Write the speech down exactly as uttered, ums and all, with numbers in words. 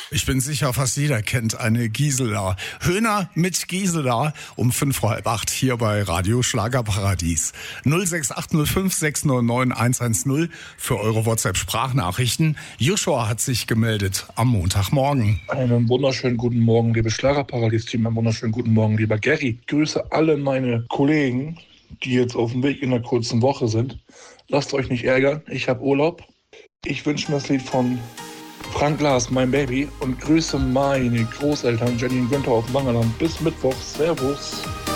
Ich bin sicher, fast jeder kennt eine Gisela. Höhner mit Gisela um fünf vor halb acht hier bei Radio Schlagerparadies. null sechs acht null fünf sechs neun neun eins eins null für eure WhatsApp-Sprachnachrichten. Joshua hat sich gemeldet am Montagmorgen. Einen wunderschönen guten Morgen, liebe Schlagerparadies-Team. Einen wunderschönen guten Morgen, lieber Gary. Ich grüße alle meine Kollegen, die jetzt auf dem Weg in einer kurzen Woche sind. Lasst euch nicht ärgern, ich habe Urlaub. Ich wünsche mir das Lied von Frank Glas, mein Baby, und grüße meine Großeltern Jenny und Günther auf dem Wangerland. Bis Mittwoch. Servus.